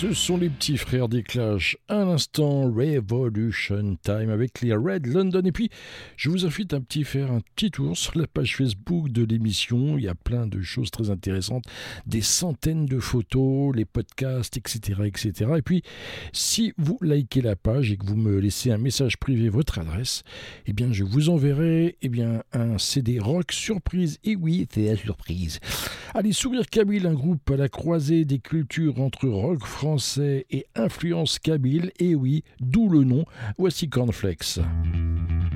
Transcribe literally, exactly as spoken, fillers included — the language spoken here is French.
Ce sont les petits frères des Clash. À l'instant, Revolution Time avec les Red London. Et puis, je vous invite un petit faire un petit tour sur la page Facebook de l'émission. Il y a plein de choses très intéressantes, des centaines de photos, les podcasts, et cetera, et cetera. Et puis, si vous likez la page et que vous me laissez un message privé, votre adresse, eh bien, je vous enverrai eh bien, un C D rock surprise. Et oui, c'est la surprise. Allez, Sourire Kabyle, un groupe à la croisée des cultures entre rock français et influence kabyle, et oui, d'où le nom, voici Cornflakes.